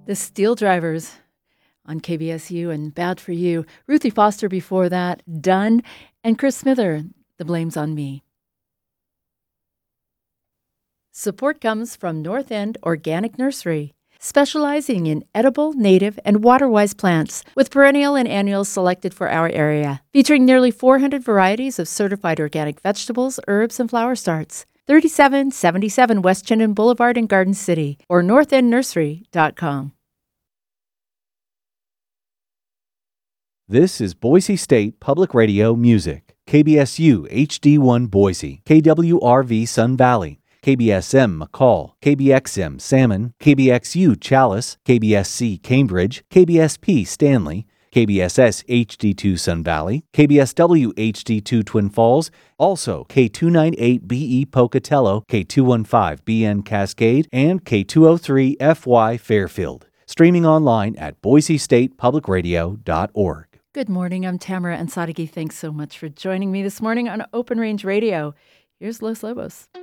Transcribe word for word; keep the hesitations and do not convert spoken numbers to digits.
The Steel Drivers on K B S U and Bad for You. Ruthie Foster before that, Done, and Chris Smither, The Blame's on Me. Support comes from North End Organic Nursery, specializing in edible, native, and water-wise plants with perennial and annuals selected for our area, featuring nearly four hundred varieties of certified organic vegetables, herbs, and flower starts. thirty-seven seventy-seven West Chinnen Boulevard in Garden City or north end nursery dot com. This is Boise State Public Radio Music. K B S U H D one Boise, K W R V Sun Valley, K B S M McCall, K B X M Salmon, K B X U Chalice, K B S C Cambridge, K B S P Stanley, K B S S H D two Sun Valley, K B S W H D two Twin Falls, also K two ninety-eight B E Pocatello, K two fifteen B N Cascade, and K two oh three F Y Fairfield. Streaming online at boise state public radio dot org. Good morning, I'm Tamara Ansarigi. Thanks so much for joining me this morning on Open Range Radio. Here's Los Lobos.